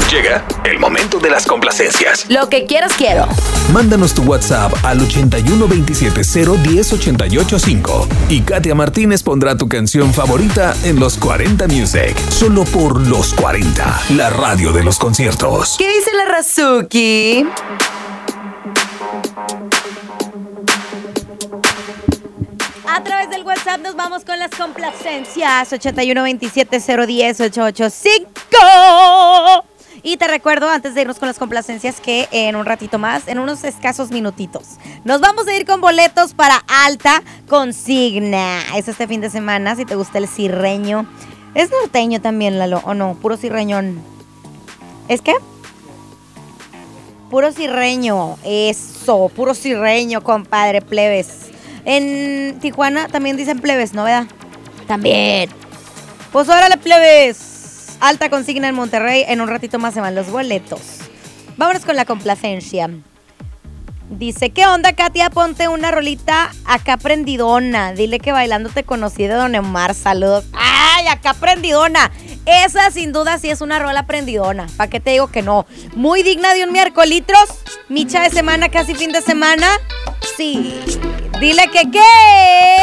Llega el momento de las complacencias. Lo que quieras quiero. Mándanos tu WhatsApp al 8127010885 y Katia Martínez pondrá tu canción favorita en Los 40 Music. Solo por Los 40, la radio de los conciertos. ¿Qué dice la Razuki? A través del WhatsApp nos vamos con las complacencias. 8127010885. Y te recuerdo, antes de irnos con las complacencias, que en un ratito más, en unos escasos minutitos, nos vamos a ir con boletos para Alta Consigna. Es este fin de semana, si te gusta el cirreño. Es norteño también, Lalo, ¿o no? Puro cirreñón. ¿Es qué? Puro cirreño. Eso, puro cirreño, compadre, plebes. En Tijuana también dicen plebes, ¿no, verdad? También. Pues órale, plebes. Alta Consigna en Monterrey. En un ratito más se van los boletos. Vámonos con la complacencia. Dice, ¿qué onda, Katia? Ponte una rolita acá prendidona. Dile que bailando te conocí de Don Omar. Saludos. ¡Ay, acá prendidona! Esa sin duda sí es una rola prendidona. ¿Para qué te digo que no? Muy digna de un miércolitros. Micha de semana, casi fin de semana. Sí. Dile que qué.